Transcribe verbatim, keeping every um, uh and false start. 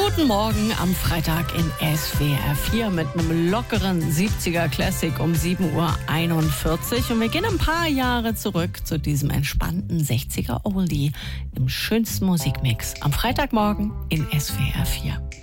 Guten Morgen am Freitag in S W R vier mit einem lockeren siebziger Classic um sieben Uhr einundvierzig. Und wir gehen ein paar Jahre zurück zu diesem entspannten sechziger Oldie im schönsten Musikmix am Freitagmorgen in S W R vier.